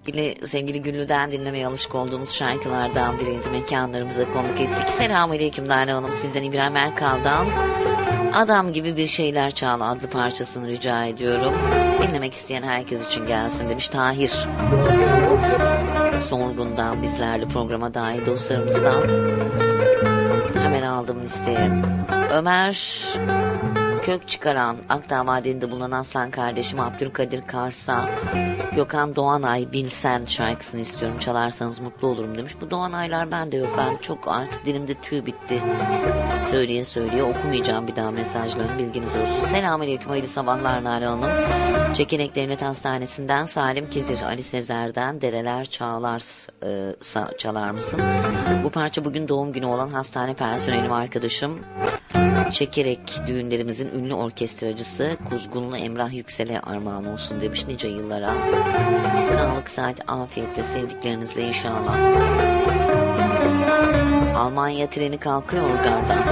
Sevgili Güllü'den dinlemeye alışık olduğumuz şarkılardan biriydi. Mekanlarımıza konuk ettik. Selamünaleyküm Lale Hanım. Sizden İbrahim Erkal'dan Adam Gibi Bir Şeyler Çal adlı parçasını rica ediyorum. Dinlemek isteyen herkes için gelsin demiş Tahir. Sorgun'dan bizlerle programa dahil dostlarımızdan. Hemen aldım listeye. Ömer Kök Çıkaran, Akdağ Madeni'nde bulunan Aslan kardeşim Abdülkadir Karsa, Gökhan Doğanay Bilsen şarkısını istiyorum, çalarsanız mutlu olurum demiş. Bu Doğanaylar bende yok, ben çok artık dilimde tüy bitti. Söyleye söyleye okumayacağım bir daha mesajlarını, bilginiz olsun. Selamünaleyküm, hayırlı sabahlar Nale Hanım. Çekinek Devlet Hastanesi'nden Salim Kizir, Ali Sezer'den Dereler çalar mısın? Bu parça bugün doğum günü olan hastane personelim arkadaşım Çekerek düğünlerimizin ünlü orkestracısı Kuzgunlu Emrah Yüksel'e armağan olsun demiş, nice yıllara. Sağlık, saat, afiyetle, sevdiklerinizle inşallah. Almanya treni kalkıyor gardan.